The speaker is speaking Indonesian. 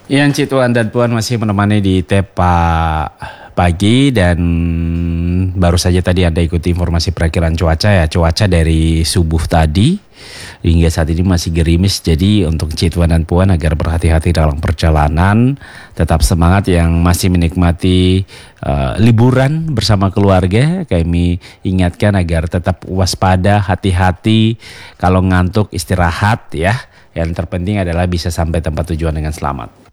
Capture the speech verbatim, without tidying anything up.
Yang Cituan dan Puan masih menemani di Tepa Pagi dan baru saja tadi Anda ikuti informasi perakiran cuaca ya. Cuaca dari subuh tadi hingga saat ini masih gerimis, jadi untuk Cituan dan Puan agar berhati-hati dalam perjalanan, tetap semangat yang masih menikmati uh, liburan bersama keluarga. Kami ingatkan agar tetap waspada, hati-hati, kalau ngantuk istirahat ya. Yang terpenting adalah bisa sampai tempat tujuan dengan selamat.